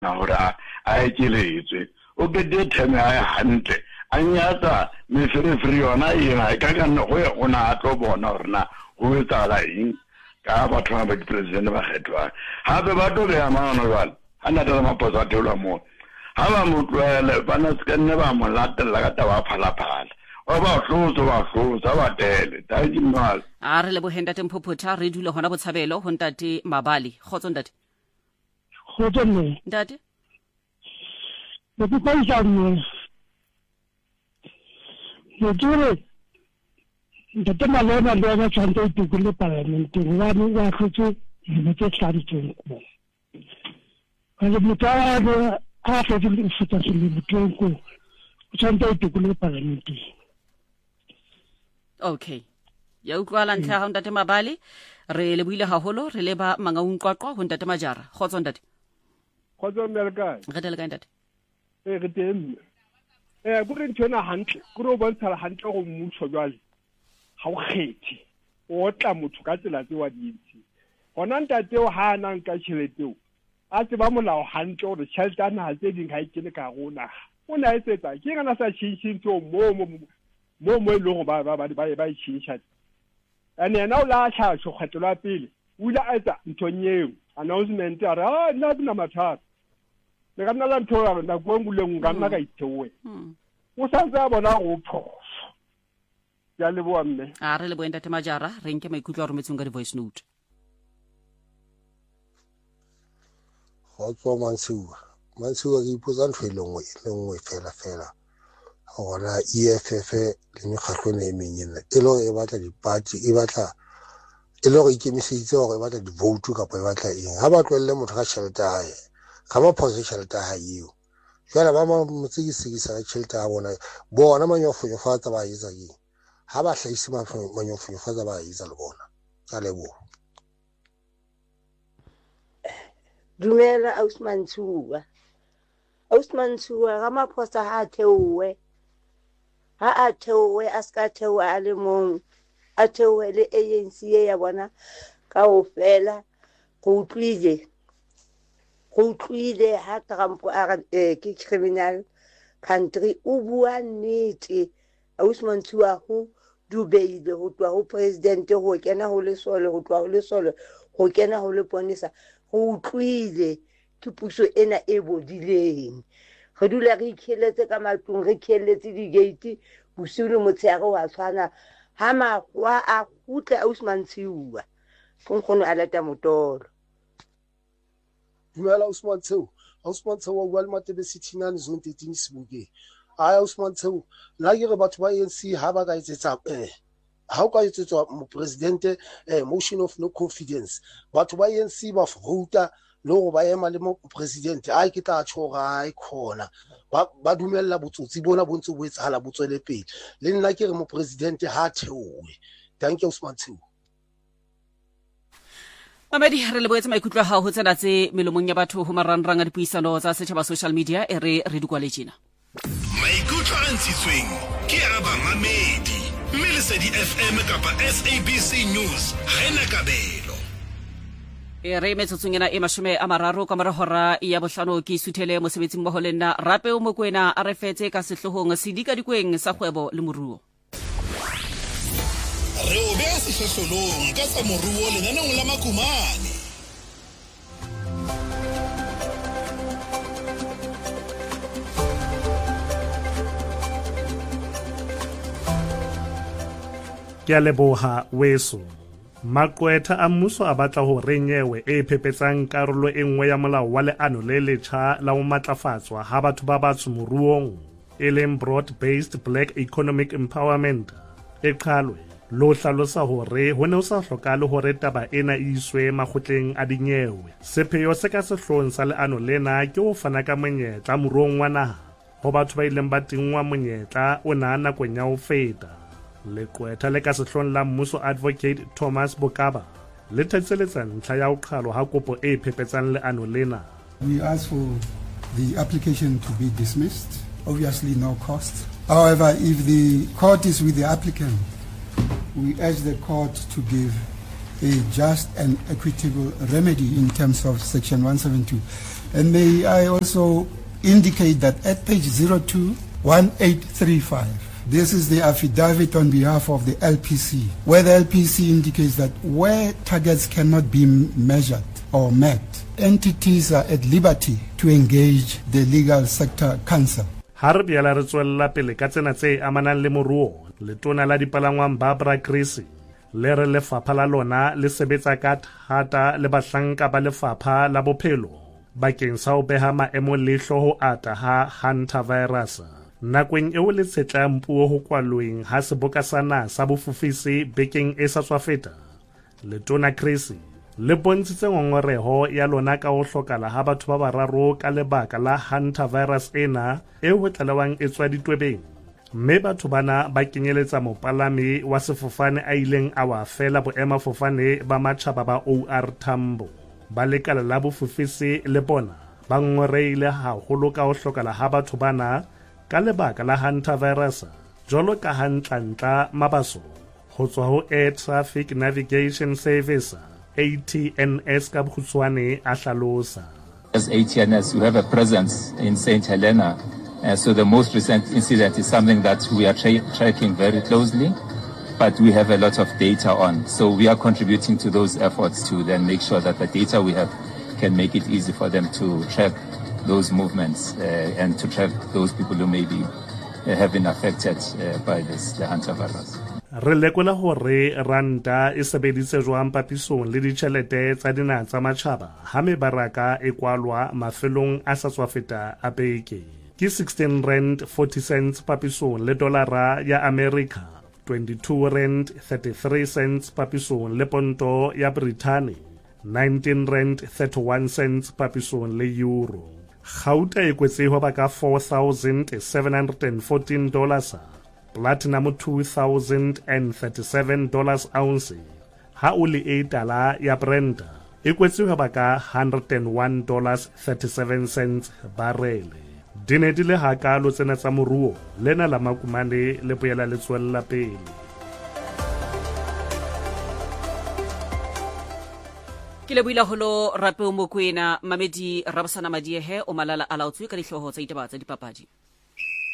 hore a ekeletswe o kete theme a hantle a nyatsa meferefere yona ena ka nna go ona a tlo bona hore na go etsala eng ka batho ba di-president ba kgethwang gape ba tlo beya maano jwale a natela maposo a theolwa moo ha ba mo tlwaele ba na se ka nne ba mo latelela ka taba a phalaphala ba hlotsa ba tele ta ke mmala a re lebohe ntate Mphopotha re dule hona Botshabelo ho ntate Mabali khotso ntate ntate le ke isa mme le dire ntate Malema le ba tshwanetse itukule parlamenteng wa tlhotse le ke tshwanetseng ko ka le motho a tlhotse le futa se le boteng ko o tshwanetse itukule parlamenteng. Okay ya utlwala ntlha ha ntate Mabali re le buile haholo re le ba Mangaungqwaqwa ho ntate Majara khotso ntate khotso melka re tele ka ntate re teng go re ntshona hantle go re bontsha hantle go mmuso jwale ha o kgethi o tla motho ka tsela tse wa dintsi gona ntate o ha nang ka tšheleteo a tseba molao hantle gore tšhelete a naga tse ding ga e kene ka go naga o na e setsa ke ngana sa tšhintšhintse mo e leng ba e tšhintšha ane yena o la tlhašo kgetelo ya pele o ile a etsa nthong eo announcement a re nna ke na mathata le ka nna la ntho ya nako engwe le engwe ka nna ka itheowe o santse a bona go phoso ya leboa mme a re leboe ntate Majara re nke maikutlo a rometseng ka di-voice note go Mansuwa ke ipotsa ntho e le nngwe fela gona EFF le mekgatlho e mengwe e le gore e batla dipati e batla e le gore ikemiseditse gore e batla di-vote kapa e batla eng ha ba tlwelle motho ka tšhelete ya hae ga ba phose tšhelete ya hae eo jwale ba motsekisekisa ka tšhelete ya bona manyofonyofo a tsa ba etsa keng ha ba hlahise manyofonyofo a tsa ba etsa le bona ka leboha dumela Ausman Tshuwa ga maphosa ha a theowe a ska theowe a le mong a theowe le ANC ya bona ka o fela go utlwile ha Trump a ke criminal country o bua nnete Ausman Tshuwa go dubeile go tloa go president go kena go le sole go tloa go le sole go kena go le ponisa go utlwile ke puso ena e bodileng re dula re ikheletse ka matlong re kheletse di-gate bosiu le motshehare wa tshwana ha makgwa a gutla Ausman Tshuwa go nkgono a lata motolo dumela Ausman Tshuwa wa le Matebe City nane zone 13 Sebokeng Ausman Tshuwa la ke re batho ba ANC ha ba ka etsetsa ha o ka etsetswa mopresidente motion of no confidence batho ba ANC ba vouta le go ba ema le mo president a ke tla tshora a khona ba dumella botsotsi bona bontse bo etsahala botswele pele le nna ke re mo president ha theowe thank you Ausman Tshuwa Mamedi re le boetse maikutlo ha ho tsena tse melomong ya batho ho marangrang a dipuisano tsa setjhaba social media re dikwale tjena maikutlo a ntshitsweng ke a ba mamedi mme Lesedi FM kapa SABC News ha ena kabelo re metsotsong ena e 30 ka mora hora ya bohlano ke isuthele mosebetsing mmoho le nna Rape o Mokwena a re fetse ka sehlohong sedika dikweng sa kgwebo le moruo re o bea sehlohlolong ka tsa moruo lenaneng la Makumane ke a leboha weso maqwetha a mmuso a batla ho renyewe e phepetsang karolo e nngwe ya molao wa leano le letjha la ho matlafatswa ha batho ba batsho moruong e leng broad based black economic empowerment e qhalwe lo hlalosa hore ho ne ho sa hlokale hore taba ena e iswe makgotleng a dinyewe sepheo se ka sehlong sa leano lena ke ho fana ka monyetla moruong wa naha ho batho ba ileng ba tingwa monyetla o na nakong ya ho feta leqwetha le ka sehlong la mmuso advocate Thomas Bokaba le thetseletsa ntlha ya ho qhalwa ha kopo e phepetsang leano lena. We ask for the application to be dismissed, obviously no cost. However, if the court is with the applicant, we urge the court to give a just and equitable remedy in terms of Section 172. And may I also indicate that at page 021835, this is the affidavit on behalf of the LPC, where the LPC indicates that where targets cannot be measured or met, entities are at liberty to engage the Legal Sector Council. Harbi ala re tswella pele ka tsena tse amanang le moruo, letona la dipalangwang Barbara Creecy le re lefapha la lona le sebetsa ka thata le bahlanka ba lefapha la bophelo bakeng sa ho beha maemo leihlo ho ata ha hantavirus. Nakong eo le tshetlang puo ho kwalweng ha seboka sana sa bofufisi bekeng e sa tswa feta, letona Creecy le bontshitse ngongoreho ya lona ka ho hlokala ha batho ba bararo ka lebaka la hantavirus ena eo ho tlalewang e tswa ditwebeng, mme batho bana ba kenyeletsa mopalami wa sefofane a ileng a wa fela boemafofane ba matjhaba ba OR Tambo. Ba lekala la bofufisi le bona ba ngoreile haholo ka ho hlokala ha batho bana ka lebaka la hantavirus, jolo ka hantlantla mabaso ho tswa ho Air Traffic Navigation Service ATNS ka bokhutswane a hlalosa. As ATNS, we have a presence in St. Helena. So the most recent incident is something that we are tracking very closely, but we have a lot of data on. So we are contributing to those efforts to then make sure that the data we have can make it easy for them to track those movements and to track those people who may be have been affected by the hantavirus. Re lekola hore ranta e sebeditse jwang papisong le ditjhelete tsa dinaha tsa matjhaba ha mebaraka e kwalwa mafelong a sa tswa feta a beke. Ke 16 rand 40 cents papisong le dolara ya America, 22 rand 33 cents papisong le ponto ya Britain, 19 rand 31 cents papisong le euro. Gauta e kwetse ho ba ka $4,714, platinum $2,037 ounce, ha o le e tala ya Brent e kwetse ho ba ka $101.37 barele. Dine di le hakalo tsena tsa moruo lena la makumane le boela le tswella pele. Ke le buila holo Rape Mokoena, Mamedi Rabosana Madiehe o malala a laotswe ka dihloho tsa ditaba tsa dipapadi.